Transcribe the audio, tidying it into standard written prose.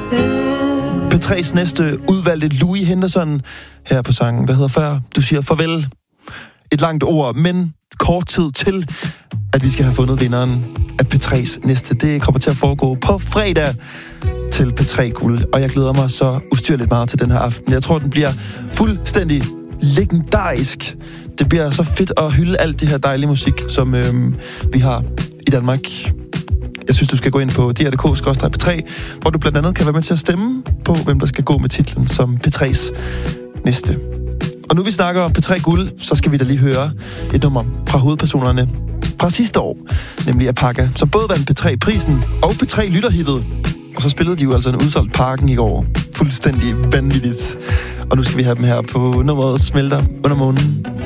P3's næste udvalgte Louis Henderson her på sangen, der hedder Før du siger farvel. Et langt ord, men kort tid til, at vi skal have fundet vinderen af P3's næste. Det kommer til at foregå på fredag til P3 Guld, og jeg glæder mig så ustyrligt meget til den her aften. Jeg tror, den bliver fuldstændig legendarisk. Det bliver så fedt at hylde alt det her dejlige musik, som vi har i Danmark. Jeg synes, du skal gå ind på dr.dk/P3, hvor du blandt andet kan være med til at stemme på, hvem der skal gå med titlen som P3's næste. Og nu vi snakker om P3 Guld, så skal vi da lige høre et nummer fra hovedpersonerne fra sidste år, nemlig Apaka, som både vandt P3-prisen og P3-lytterhittet. Og så spillede de jo altså en udsolgt Parken i går. Fuldstændig vanvittigt. Og nu skal vi have dem her på nummeret Smelter under månen.